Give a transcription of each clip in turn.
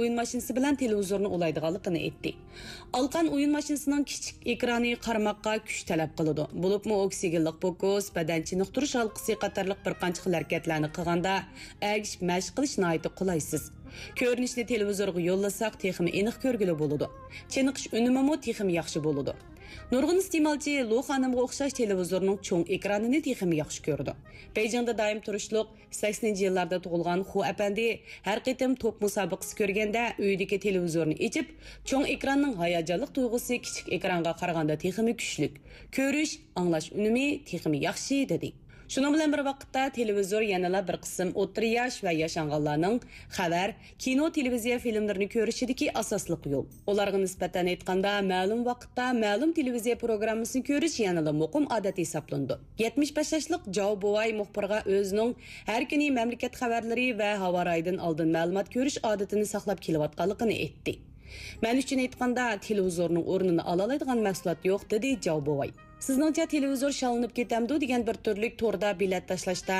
o'yin mashinasi bilan televizorni ulaydiganligini aytdi. Alqan o'yin mashinasining kichik ekrani qarmoqqa kuch talab qiladi. Bo'libmi oksigenlik fokus, badan chiniqtirish halqasi qatorliq bir qancha xil harakatlarni qilganda agishib mashq qilish nihoyat qulaysiz. Ko'rinishni televizorga yo'llasak, texmi aniq ko'rgili bo'ladi. Chiniqish unumi texmi yaxshi bo'ladi. Nurg'un iste'molchi Lu xonimga o'xshash televizorning cho'ng ekranini texmi yaxshi ko'rdi. Beijingda doim turishliq 80-yillarda tug'ilgan Hu apandi har qitim top musobaqasi ko'rganda uydagi televizorni ichib, cho'ng ekranning hayajonli tuyg'usi kichik ekranga qaraganda texmi kuchli. Ko'rish, anglash unumi texmi yaxshi dedi. Şunun bilan bir vaqtda televizor yanala bir qism o'rta yosh va yashanganlarning xabar, kino, televiziya filmlarini ko'rishidagi asosliq yo'l. Ularga nisbatan aytganda, ma'lum vaqtda ma'lum televiziya programmasini ko'rish yanala muqim odat hisoblandi. 75 yoshlik Joe Boy muxbirga o'zining har kuni mamlakat xabarlari va havo raydan oldin ma'lumot ko'rish odatini saqlab kelayotganligini aytdi. Men uchun aytganda, televizorning o'rnini ola oladigan mahsulot yo'q, dedi Joe Boy. Sizningcha televizor shalinib ketamdi degan bir turlik torda bilet tashlashda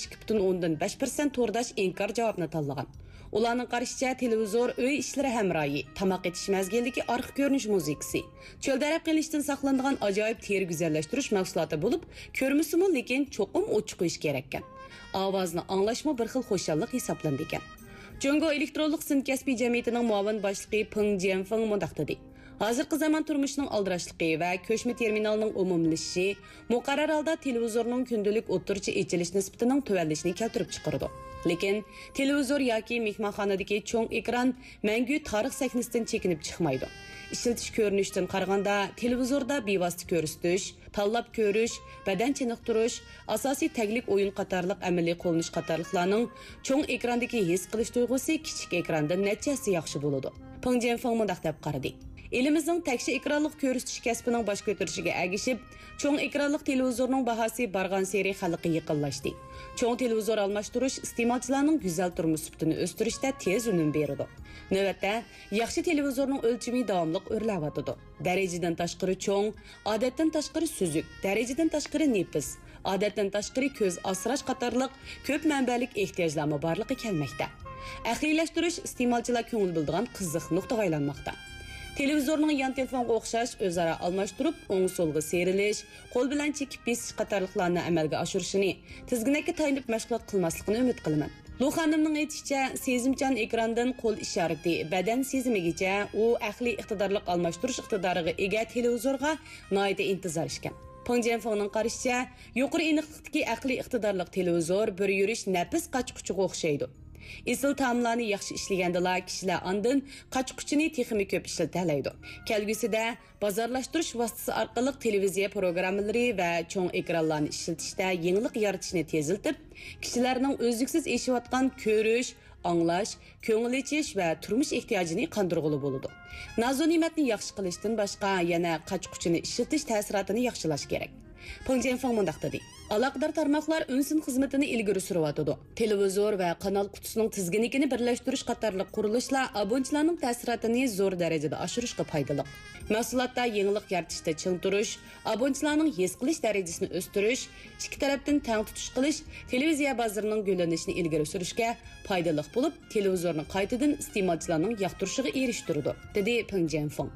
52,5% tordash inkor javobni tanlagan. Ularning qarashicha televizor uy ishlari hamroyi, tamoq etish mazgildagi orqa ko'rinish muzikasi, cho'lda rab qilishdan saqlanadigan ajoyib teri go'zallashtirish mahsuloti bo'lib, ko'rmisimu lekin cho'qim ochiq qo'yish kerak ekan. Ovozni anglashmi bir xil xo'shallik hisoblandi ekan. Jongo elektronlik sinkasbi jamiyatining muavin boshlig'i Peng Jianfeng mundaq dedi. Hozirgi zaman turmushining aldirashligi va ko'chma terminalning umumlashishi muqarrar holda televizorning kundalik o'tirchi echilish nisbatining tuvanlashini keltirib chiqardi. Lekin televizor yoki mehmonxonadagi cho'ng ekran mangu tarix sahnasidan chekinib chiqmaydi. İşletish ko'rinishdan qaraganda televizorda bevosita ko'rsatish, tanlab ko'rish, badan chiniqtirish, asosiy taglik o'yin qatorliq amaliy qo'llanish qatorliqlarning cho'ng ekrandagi his qilish tuyg'usi kichik ekranda nechasi yaxshi bo'ladi. Peng Jianfeng mundaq deb qaradi. Elimizning takshi ekranlik ko'rsatish kasbining bosh ko'tarishiga agishib, cho'ng ekranlik televizorning bahosi bargan seri xalqi yaqinlashdi. Cho'ng televizor almashtirish iste'molchilarning go'zal turmush sifatini o'stirishda tez unum beradi. Navbatda, yaxshi televizorning o'lchami davomli o'rlayotadi. Darajadan tashqari cho'ng, odatdan tashqari suzuk, darajadan tashqari nefis, odatdan tashqari ko'z asrash qatorliq ko'p manbalik ehtiyojlar borligi kelmoqda. Ahriylashtirish iste'molchilar ko'ngil bildigan qiziq nuqtaga aylanmoqda. Televizorning yan telefonga o'xshash o'zaro almashtirib, o'ng-so'lga serilish, qo'l bilan chekib besish qatorliqlarni amalga oshirishini, tizginakka tayinib mashg'ulot qilmasligini umid qilaman. Lu xonimning aytishicha, sezimchan ekrandan qo'l ishorati, badan sezimigacha u aqliy iqtidorlik almashtirish iqtidoriga ega televizorga noyda intizor ekan. Peng Jianfengning qarashicha, yuqori aniqlikdagi aqliy iqtidorlik televizor bir yurish nafis qochquchiga o'xshaydi. Isil taomlarni yaxshi ishlagandilar kishilar andin qochquchini texnik ko'p ishlatalaydi. Kelgusida bozorlashtirish vositasi orqali televiziya programmalari va cho'ng ekranlarni ishlatishda yangilik yaratishni teziltib, kishilarning o'zliksiz eshiyotgan ko'rish, anglash, ko'ngil ichish va turmush ehtiyojini qondirg'ili bo'ladi. Nazo-ne'matni yaxshi qilishdan boshqa yana qochquchini ishlatish ta'sirotini yaxshilash kerak. Peng Jianfeng mundaq dedi. Aloqador tarmoqlar unsin xizmatini ilgari suryotdi. Televizor va kanal qutisining tizginligini birlashtirish qatorliq qurilishlar abonchilarning ta'sirotini zo'r darajada oshirishga foydali. Mahsulotda yangilik yaratishda ching turish, abonchilarning his qilish darajasini o'stirish, ikki tarafdan teng tutish qilish televiziya bozorining gullanishini ilgari surishga foydali bo'lib, televizorni qaytadan iste'molchilarning yoqtirishiga erishtirdi, dedi Peng Jianfeng.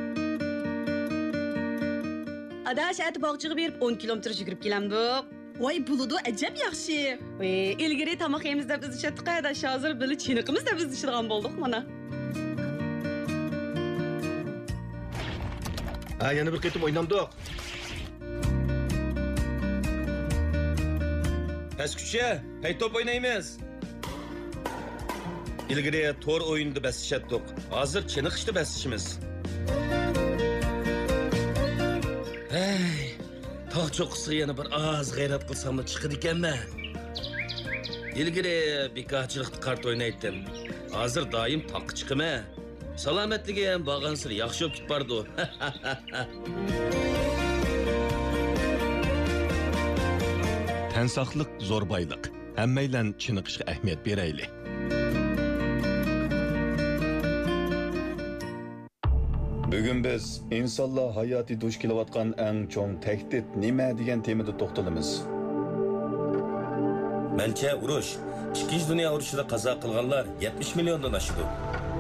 Adaş ət bağçığı verib 10 kilometr yugurib kelamdik. Voy buludu ajab yaxshi. İlgari tamoq yeymiz deb biz ishlatdik, adaş hozir bili chiniqimiz deb biz ishlatgan bo'ldik mana. Yana bir qitim o'ynamdik. Pastkucha, hay top o'ynaymiz. İlgari tor o'yinda bas ishlatdik. Hozir chiniqishda bas ishimiz. Hey, tog' cho'qqisi yana bir oz g'ayrat qilsam chiqadi ekanman. Ilgari bekorchilikda kart o'ynaydim. Hozir doim tog'ga chiqaman. Salomatligi ham borgansir yaxshi bo'lib ketdi. Tan saqliq zo'r boyliq. Hammaylan chiniqishga ahamiyat beraylik. Bugun biz insonlar hayoti duch kelayotgan eng cho'ng tahdid nima degan temada to'xtalamiz. Mencha urush, Ikkinchi dunyo urushida qazo qilganlar 70 milliondan oshdi.